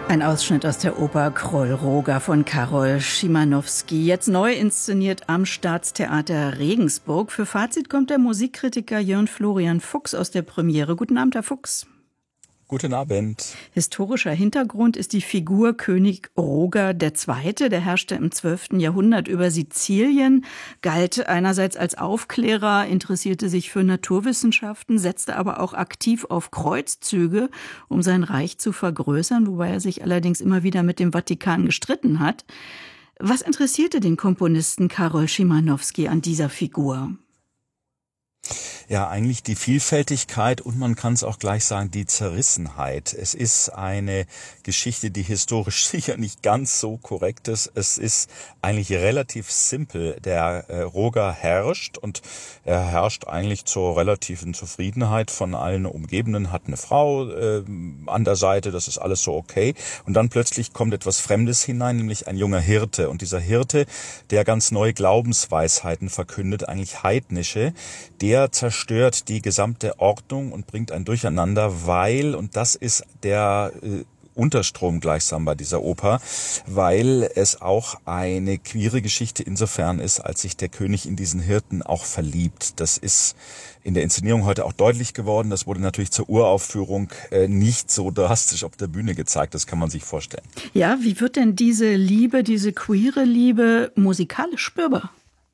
Ein Ausschnitt aus der Oper Kroll-Roger von Karol Szymanowski, jetzt neu inszeniert am Staatstheater Regensburg. Für Fazit kommt der Musikkritiker Jörn Florian Fuchs aus der Premiere. Guten Abend, Herr Fuchs. Guten Abend. Historischer Hintergrund ist die Figur König Roger II. Der herrschte im 12. Jahrhundert über Sizilien, galt einerseits als Aufklärer, interessierte sich für Naturwissenschaften, setzte aber auch aktiv auf Kreuzzüge, um sein Reich zu vergrößern, wobei er sich allerdings immer wieder mit dem Vatikan gestritten hat. Was interessierte den Komponisten Karol Szymanowski an dieser Figur? Ja, eigentlich die Vielfältigkeit und man kann es auch gleich sagen, die Zerrissenheit. Es ist eine Geschichte, die historisch sicher nicht ganz so korrekt ist. Es ist eigentlich relativ simpel. Der Roger herrscht und er herrscht eigentlich zur relativen Zufriedenheit von allen Umgebenden, hat eine Frau an der Seite, das ist alles so okay. Und dann plötzlich kommt etwas Fremdes hinein, nämlich ein junger Hirte. Und dieser Hirte, der ganz neue Glaubensweisheiten verkündet, eigentlich heidnische, der zerstört die gesamte Ordnung und bringt ein Durcheinander, weil, und das ist der Unterstrom gleichsam bei dieser Oper, weil es auch eine queere Geschichte insofern ist, als sich der König in diesen Hirten auch verliebt. Das ist in der Inszenierung heute auch deutlich geworden. Das wurde natürlich zur Uraufführung nicht so drastisch auf der Bühne gezeigt. Das kann man sich vorstellen. Ja, wie wird denn diese Liebe, diese queere Liebe musikalisch spürbar?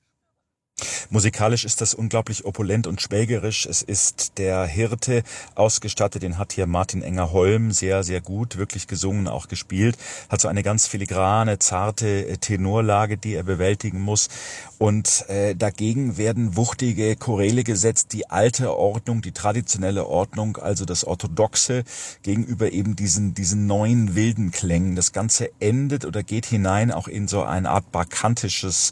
Musikalisch ist das unglaublich opulent und schwelgerisch. Es ist der Hirte ausgestattet, den hat hier Martin Enger-Holm sehr, sehr gut wirklich gesungen, auch gespielt. Hat so eine ganz filigrane, zarte Tenorlage, die er bewältigen muss. Und dagegen werden wuchtige Choräle gesetzt, die alte Ordnung, die traditionelle Ordnung, also das Orthodoxe gegenüber eben diesen neuen wilden Klängen. Das Ganze endet oder geht hinein auch in so eine Art bacchantisches,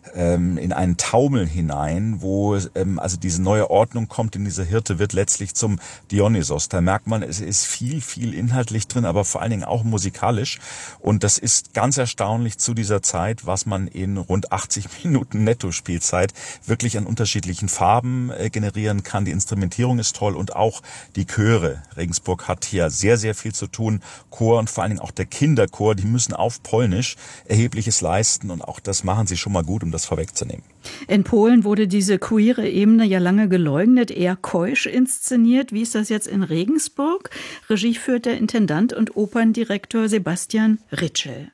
in einen Taumel hinein, wo also diese neue Ordnung kommt, in dieser Hirte wird letztlich zum Dionysos. Da merkt man, es ist viel inhaltlich drin, aber vor allen Dingen auch musikalisch. Und das ist ganz erstaunlich zu dieser Zeit, was man in rund 80 Minuten Netto-Spielzeit wirklich an unterschiedlichen Farben generieren kann. Die Instrumentierung ist toll und auch die Chöre. Regensburg hat hier sehr, sehr viel zu tun. Chor und vor allen Dingen auch der Kinderchor, die müssen auf Polnisch Erhebliches leisten und auch das machen sie schon mal gut, um das vorwegzunehmen. In Polen wurde diese queere Ebene ja lange geleugnet, eher keusch inszeniert. Wie ist das jetzt in Regensburg? Regie führt der Intendant und Operndirektor Sebastian Ritschel.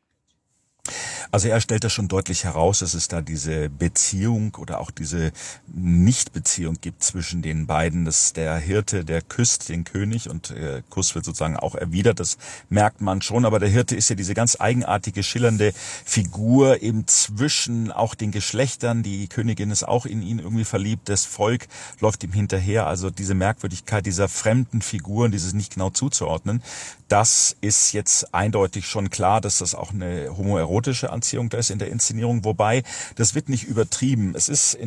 Also er stellt das schon deutlich heraus, dass es da diese Beziehung oder auch diese Nichtbeziehung gibt zwischen den beiden, dass der Hirte, der küsst den König und der Kuss wird sozusagen auch erwidert, das merkt man schon, aber der Hirte ist ja diese ganz eigenartige, schillernde Figur eben zwischen auch den Geschlechtern, die Königin ist auch in ihn irgendwie verliebt, das Volk läuft ihm hinterher, also diese Merkwürdigkeit dieser fremden Figuren, dieses nicht genau zuzuordnen, das ist jetzt eindeutig schon klar, dass das auch eine homoerotische Anziehung da ist in der Inszenierung, wobei das wird nicht übertrieben. Es ist